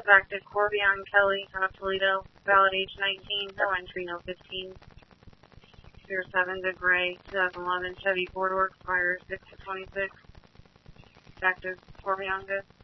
Active Corbion Kelly, South Toledo, valid age 19, no entry, no 15. 07 to Gray, 2011 Chevy 4-door, expires 6 to 26. Active Corbion, good.